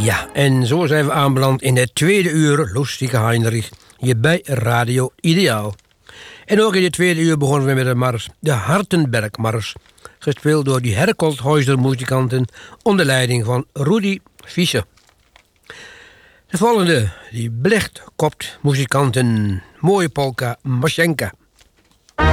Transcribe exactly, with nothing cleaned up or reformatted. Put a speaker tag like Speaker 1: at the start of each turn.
Speaker 1: Ja, en zo zijn we aanbeland in het tweede uur Lustige Heinrich, hier bij Radio Ideaal. En ook in het tweede uur begonnen we met de mars, de Hartenbergmars, gespeeld door die Herkolthäuser muzikanten onder leiding van Rudi Fischer. De volgende, die Blechtkopt muzikanten, mooie polka Masjenka.